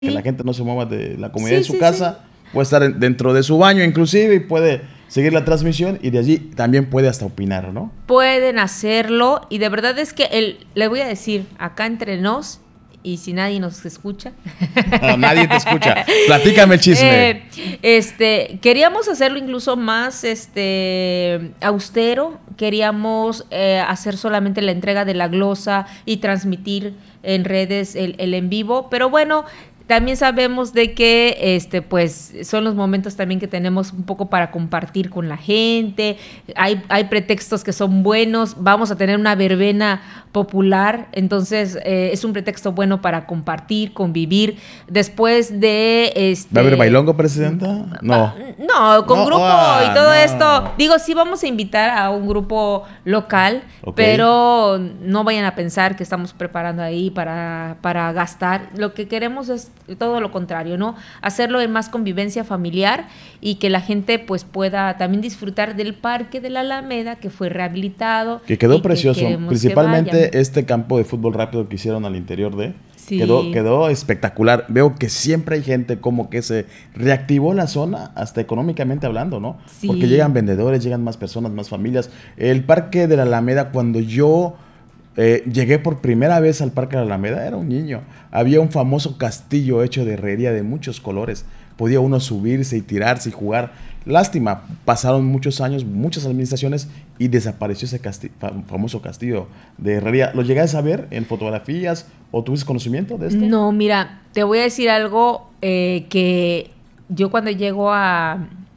que la gente no se mueva de la comodidad Sí, de su sí, casa, puede estar dentro de su baño inclusive y puede seguir la transmisión y de allí también puede hasta opinar, ¿no? Pueden hacerlo y de verdad es que le voy a decir, acá entre nos, y si nadie nos escucha. No, nadie te escucha. Platícame el chisme. Queríamos hacerlo incluso más austero. Queríamos hacer solamente la entrega de la glosa y transmitir en redes el en vivo. Pero bueno, también sabemos de que pues son los momentos también que tenemos un poco para compartir con la gente. Hay pretextos que son buenos. Vamos a tener una verbena popular, entonces es un pretexto bueno para compartir, convivir. Después de ¿Va a haber bailongo, presidenta? No. No, con grupo y todo no. esto. Digo, sí vamos a invitar a un grupo local, pero no vayan a pensar que estamos preparando ahí para gastar. Lo que queremos es todo lo contrario, ¿no? Hacerlo en más convivencia familiar y que la gente pues pueda también disfrutar del Parque de la Alameda, que fue rehabilitado. Que quedó precioso, principalmente que este campo de fútbol rápido que hicieron al interior de... Sí. Quedó espectacular. Veo que siempre hay gente como que se reactivó la zona, hasta económicamente hablando, ¿no? Sí. Porque llegan vendedores, llegan más personas, más familias. El Parque de la Alameda, cuando yo llegué por primera vez al Parque de la Alameda, era un niño. Había un famoso castillo hecho de herrería de muchos colores. Podía uno subirse y tirarse y jugar. Lástima, pasaron muchos años, muchas administraciones y desapareció ese famoso castillo de herrería. ¿Lo llegaste a ver en fotografías o tuviste conocimiento de esto? No, mira, te voy a decir algo que yo cuando llego a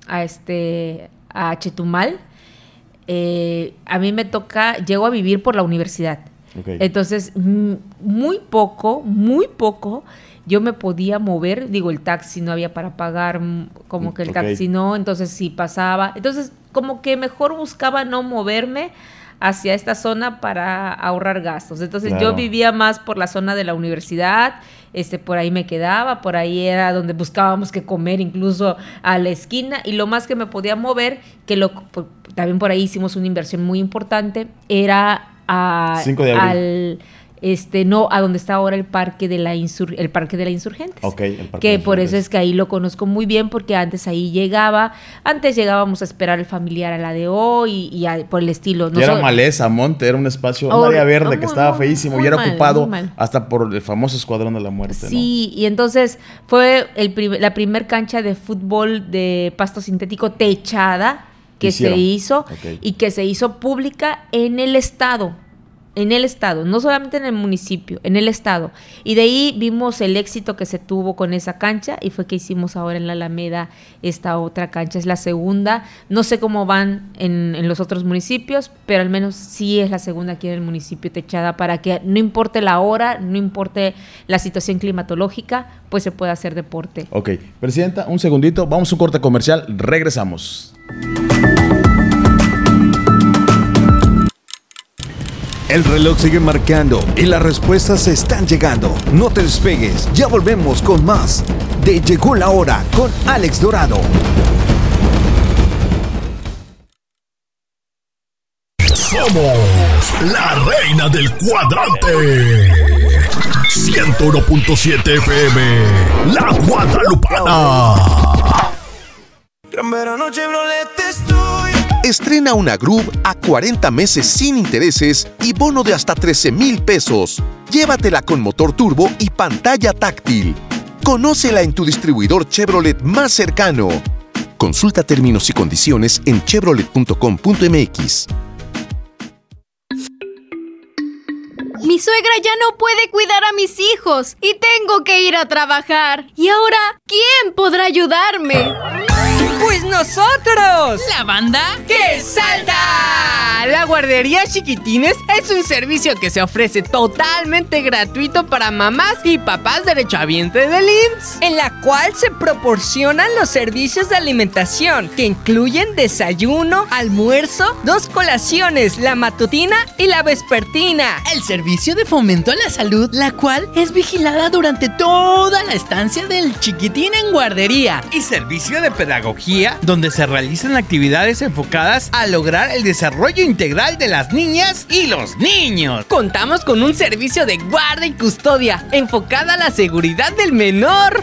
Chetumal, a mí me toca, llego a vivir por la universidad. Okay. Entonces, muy poco yo me podía mover. Digo, el taxi no había para pagar, como que el taxi no, entonces sí pasaba. Entonces, como que mejor buscaba no moverme hacia esta zona para ahorrar gastos. Entonces, claro, yo vivía más por la zona de la universidad, por ahí me quedaba, por ahí era donde buscábamos qué comer, incluso a la esquina, y lo más que me podía mover, también por ahí hicimos una inversión muy importante, era 5 de abril. A donde está ahora el Parque de la Insurgentes. Okay, el Parque que de por Insurgentes. eso es que ahí lo conozco muy bien, porque antes llegábamos a esperar al familiar a la DO y por el estilo. Y era maleza, monte, era un espacio, un área verde que estaba feísimo y era ocupado hasta por el famoso Escuadrón de la Muerte. Sí, ¿no? Y entonces fue la primer cancha de fútbol de pasto sintético techada que se hizo, y que se hizo pública en el estado, no solamente en el municipio, en el estado. Y de ahí vimos el éxito que se tuvo con esa cancha y fue que hicimos ahora en la Alameda esta otra cancha. Es la segunda, no sé cómo van en los otros municipios, pero al menos sí es la segunda aquí en el municipio techada, para que no importe la hora, no importe la situación climatológica, pues se pueda hacer deporte. Ok, presidenta, un segundito, vamos a un corte comercial, regresamos. El reloj sigue marcando y las respuestas están llegando. No te despegues, ya volvemos con más de Llegó la Hora con Alex Dorado. Somos la reina del cuadrante. 101.7 FM, La Guadalupana. Gran verano Chevrolet estoy. Estrena una Groove a 40 meses sin intereses y bono de hasta 13,000 pesos. Llévatela con motor turbo y pantalla táctil. Conócela en tu distribuidor Chevrolet más cercano. Consulta términos y condiciones en chevrolet.com.mx. Mi suegra ya no puede cuidar a mis hijos y tengo que ir a trabajar. ¿Y ahora quién podrá ayudarme? ¡Pues nosotros! ¿La banda? ¡Que salta! La guardería Chiquitines es un servicio que se ofrece totalmente gratuito para mamás y papás derechohabientes del IMSS, en la cual se proporcionan los servicios de alimentación que incluyen desayuno, almuerzo, 2 colaciones, la matutina y la vespertina. El servicio de fomento a la salud, la cual es vigilada durante toda la estancia del chiquitín en guardería. Y servicio de pedagogía donde se realizan actividades enfocadas a lograr el desarrollo integral de las niñas y los niños. Contamos con un servicio de guarda y custodia enfocada a la seguridad del menor.